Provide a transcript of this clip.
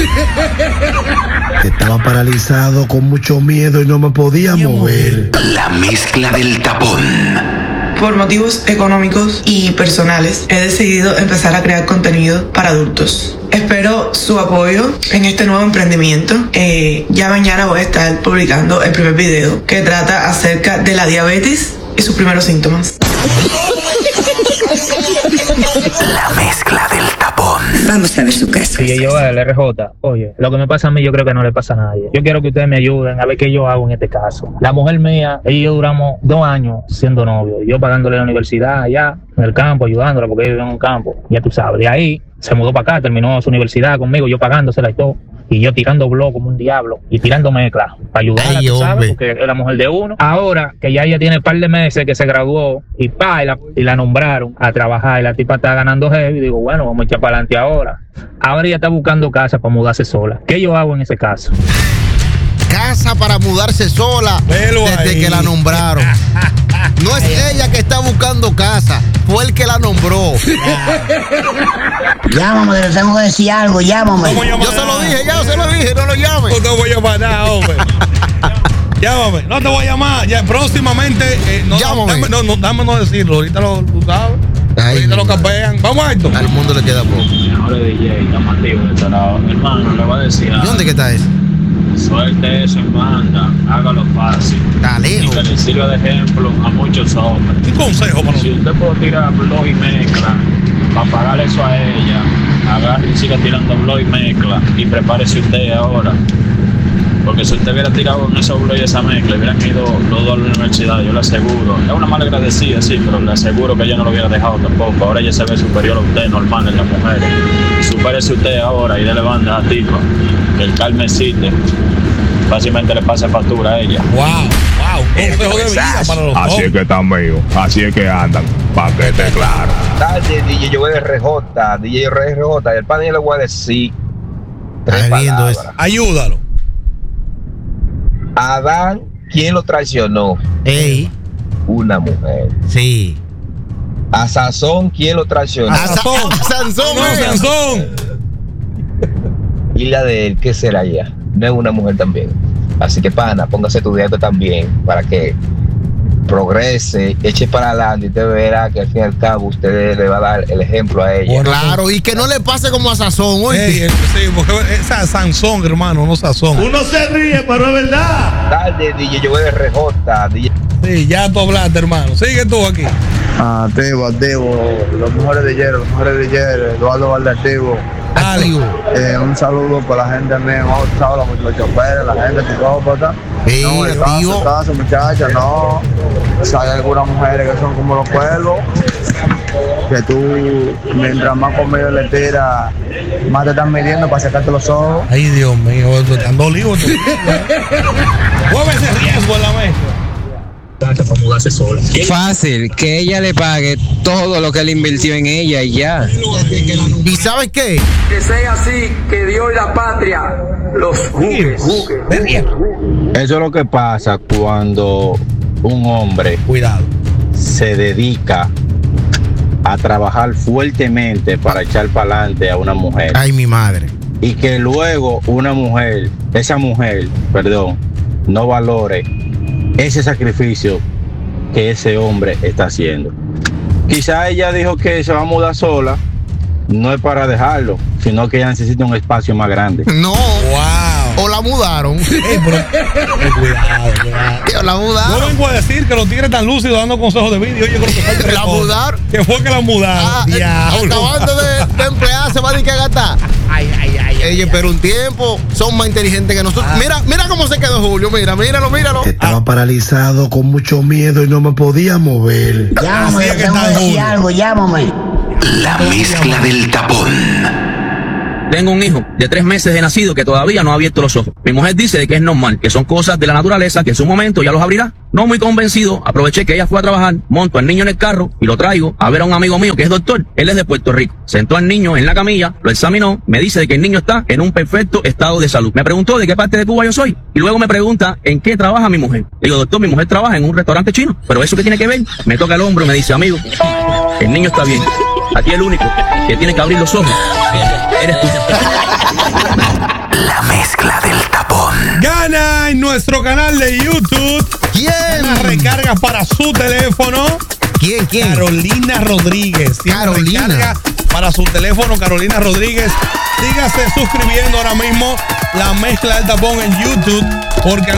Estaba paralizado con mucho miedo y no me podía mover. La mezcla del tapón. Por motivos económicos y personales, he decidido empezar a crear contenido para adultos. Espero su apoyo en este nuevo emprendimiento. Ya mañana voy a estar publicando el primer video que trata acerca de la diabetes y sus primeros síntomas. La mezcla del tapón. Vamos a ver su caso. Y yo, el RJ, oye, lo que me pasa a mí yo creo que no le pasa a nadie. Yo quiero que ustedes me ayuden a ver qué yo hago en este caso. La mujer mía, ella y yo duramos 2 años siendo novios. Yo pagándole la universidad allá, en el campo, ayudándola porque ella vive en un campo. Ya tú sabes, de ahí se mudó para acá, terminó su universidad conmigo, yo pagándosela y todo. Y yo tirando blog como un diablo y tirando mezcla para ayudarla, tú sabes, porque es la mujer de uno. Ahora que ya ella tiene un par de meses que se graduó y la nombraron a trabajar y la tipa está ganando heavy, digo, bueno, vamos a echar para adelante ahora. Ahora ella está buscando casa para mudarse sola. ¿Qué yo hago en ese caso? Casa para mudarse sola desde que la nombraron. No es ella que está buscando casa, fue el que la nombró. Llámame, le tengo que decir algo, llámame. Yo se lo dije, no lo llames. No te voy a llamar nada, hombre. Llámame, no te voy a llamar. Ya, próximamente, llámame. Dame no decirlo, ahorita lo sabes. Ahorita lo capean. Vamos a esto. Al mundo le queda poco. Mejor DJ, estamos activos de este lado. Hermano, le voy a decir algo. ¿Dónde que está eso? Suelte eso en banda, hágalo fácil. Está lejos. Y que le sirva de ejemplo a muchos hombres. ¿Qué consejo para Si usted puede tirar blog y mezcla, para pagarle eso a ella, agarre y siga tirando blog y mezcla y prepárese usted ahora. Porque si usted hubiera tirado en esos blog y esa mezcla, hubieran ido los dos a la universidad, yo le aseguro. Es una mala agradecida, sí, pero le aseguro que ella no lo hubiera dejado tampoco. Ahora ella se ve superior a usted, normal en las mujeres. Supérese usted ahora y dele banda a tipa, que el calmecite fácilmente le pasa factura a ella. Wow, consejo de vida para los Así es que están míos, así es que andan, pa' que esté claro. Dale, DJ Joel RJ, DJ RJ, el pan y le voy a decir 3 viendo eso. palabras. Ayúdalo. Adán, ¿quién lo traicionó? Ey, Una mujer. sí. A Sansón, ¿quién lo traicionó? Sansón. Y la de él, ¿qué será ella? No es una mujer también. Así que, pana, póngase tu dieta también para que progrese, eche para adelante y usted verá que al fin y al cabo usted le va a dar el ejemplo a ella. Claro, y que no le pase como a Sazón, oye. Sí, porque esa es Sansón, hermano, no Sazón. Uno se ríe, pero es verdad. Dale, DJ Joel RJ, DJ. Sí, ya tú hablaste, hermano. Sigue tú aquí. Activo, los mejores de hierro, Eduardo Valdez. Activo. Un saludo para la gente mía, los choferes, la gente psicópata. Sí, no, activo. caso, muchachas, no. Si hay algunas mujeres que son como los cuervos, que tú, mientras más comida le tiras, más te están midiendo para sacarte los ojos. Ay, Dios mío, te ando olivo. Mueve ese riesgo en la mesa. Para mudarse sola. Fácil, que ella le pague todo lo que él invirtió en ella y ya. ¿Y sabes qué? Que sea así, que Dios y la patria los juzgue. Eso es lo que pasa cuando un hombre se dedica a trabajar fuertemente para echar para adelante a una mujer. Ay, mi madre. Y que luego esa mujer, no valore ese sacrificio que ese hombre está haciendo. Quizá ella dijo que se va a mudar sola, no es para dejarlo, sino que ella necesita un espacio más grande. No. Wow. O la mudaron. Cuidado. O la mudaron. No vengo a decir que los tigres tan lúcidos dando consejos de vídeo. Yo creo que la mudaron. Que fue que la mudaron. Acabando de emplear, se va a decir que gastar. Ella, pero un tiempo son más inteligentes que nosotros. Mira cómo se quedó Julio. Míralo. Estaba paralizado con mucho miedo y no me podía mover. Llámame, le tengo que decir algo, llámame. La mezcla del tapón. Tengo un hijo de 3 meses de nacido que todavía no ha abierto los ojos. Mi mujer dice que es normal, que son cosas de la naturaleza, que en su momento ya los abrirá. No muy convencido, aproveché que ella fue a trabajar, monto al niño en el carro y lo traigo a ver a un amigo mío que es doctor. Él es de Puerto Rico. Sentó al niño en la camilla, lo examinó, me dice de que el niño está en un perfecto estado de salud. Me preguntó de qué parte de Cuba yo soy y luego me pregunta en qué trabaja mi mujer. Le digo, doctor, mi mujer trabaja en un restaurante chino. ¿Pero eso qué tiene que ver? Me toca el hombro y me dice, amigo, el niño está bien. Aquí el único que tiene que abrir los ojos eres tú. nuestro canal de YouTube. ¿Quién? Las recargas para su teléfono. ¿Quién? Carolina Rodríguez. Carolina. Recarga para su teléfono, Carolina Rodríguez. Sígase suscribiendo ahora mismo La Mezcla del Tapón en YouTube, porque